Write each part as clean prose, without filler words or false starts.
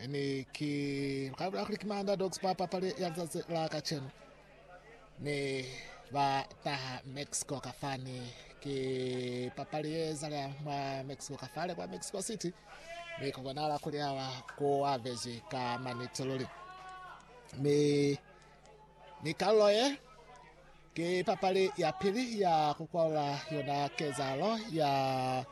ni ki kabla kulikimanda dogs papa pale yanza la kachenu ni va taha Mexico kafani ki papali zala mwa Mexico kafale kwa Mexico City ni kugonala kuliawa kwa veji ka manitololi mi kaloye ki papali ya pili ya kukwala yona kezalo ya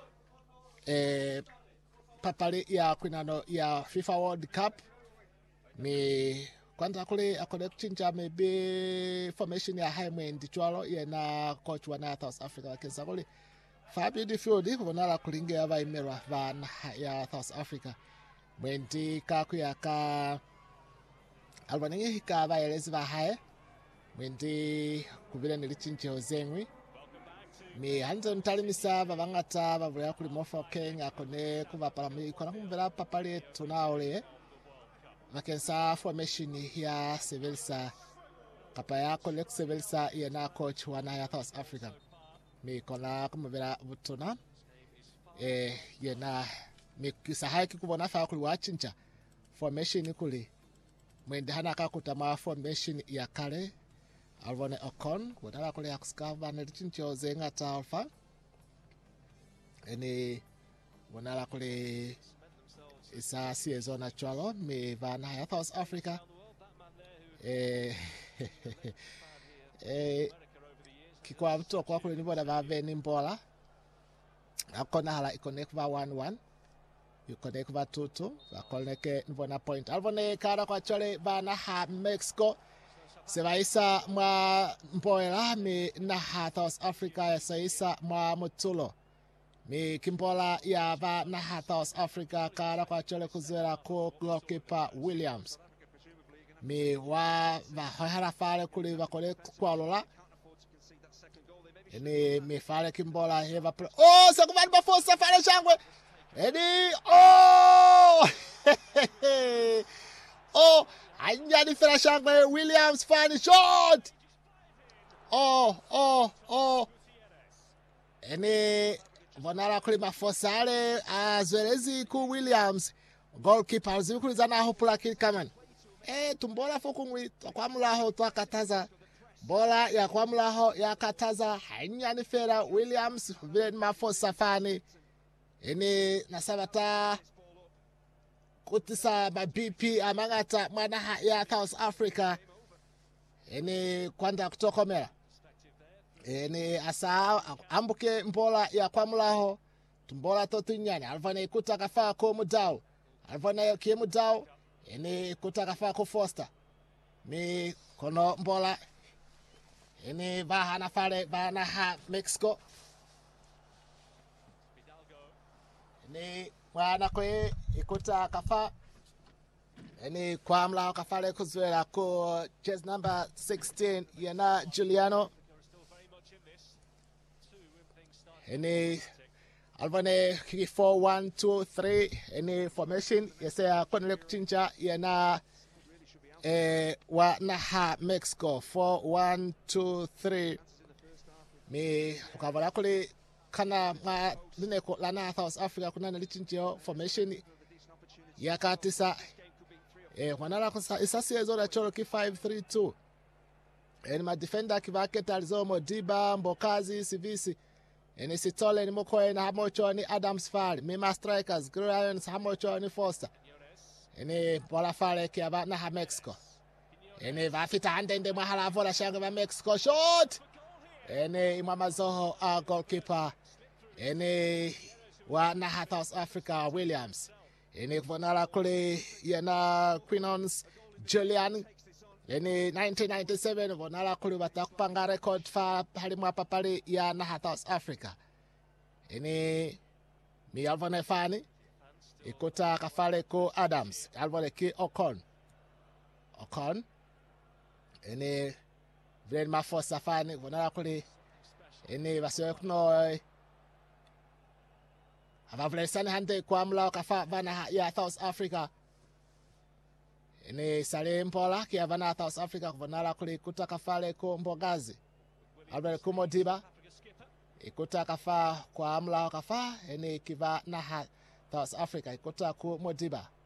papali ya kwinano ya FIFA World Cup mi kwanza kule akole kuchinja maybe formation ya Haimwe ndichwalo yena coach wana South Africa wakenza kule Fabio de Fiori kubonala kulinga aba imerwa van ya South Africa mwendi kaku ya ka albanenge hika ba elezi ba hae mwendi kubile nilichinje ozengwi mi hanzo ntalimisa babangata babulya kuli mofo Kenya kone kuba parami kona kumvela papali tunaole makensa formation ya Sevelsa kapa yako Lex Sevelsa yena coach wana ya South Africa mi kona kumvela butuna yena mi kisahaki kubona fa kuli wachincha formation kuli mwende hana kakutama formation ya kale alvone Ocon kudala kule ya kuskava nelichincho zenga alfa eni wonala kule isa siezo na chwalo mi vana ya South Africa kikwa mtu kwa kule niboda vaveni mbola akona hala ikonek va 1-1 ikonek va 2-2 akoneke nibona point alvone kara kwa chole vana ha Mexico sevaisa mwa mpoela mi naha South Africa ya saisa mwa mutulo mi kimbola ya va naha South Africa kara kwa chole kuzera ko goalkeeper Williams mi wa va hara fale kuli vakole kwalola eni mi fale kimbola heva sekuvani bafosa fale shangwe eni Anjani Frashangwe Williams funny shot. Eni vonara kuli mafosale azwelezi ku Williams goalkeeper zikulizana hopula kikaman. Tumbola fokungwi kwamulaho twakataza bola ya kwamulaho ya kataza Anjani Fera Williams vile mafosa fani. Eni nasabata kutisa BP amangata mwana ya South Africa eni kwanda kutokomera eni asa ambuke mbola ya kwamulaho tumbola totunyani alvana ikuta kafa ko mudao alvana ke mudao eni ikuta kafa ko Foster mi kono mbola eni bahana fale bana ha Mexico eni mwana kwe ikuta kafa eni kwamla kafale kuzwela ko chess number 16 yana Juliano eni alvane kiki 4-1-2-3 eni formation yesea konele kuchincha yana wa naha Mexico 4-1-2-3 mi ukavala kule kana ma lineko lana South Africa kuna nalichinjio formation ya katisa wanala kusa isasi ezo la choro ki 5-3-2 eni ma defender kivake talizomo Diba Mbokazi Sivisi eni Sitole ni Mokoe na hamocho ni Adams Fali mima strikers Grions hamocho ni Foster eni bola fale kia na ha Mexico eni vafita handende mahala vola shanga va Mexico shot eni imama zoho goalkeeper eni wa naha South Africa Williams eni kuvonala kule yana Quinons Julian eni 1997 vonala kule watakupanga record fa halimwa papali ya naha South Africa eni mi alvone fani ikuta kafale ko Adams alvone ki Ocon eni vlen mafosa fani vonala kule eni vasiwe kuno avavlesani hande kwamla kafa vana ya South Africa eni sale mpola kia vana South Africa kuvonala kuli kuta kafale ko Mbogazi alvele kumo Diba ikuta kafa kwa amla kafa eni kiva naha South Africa ikuta ku Modiba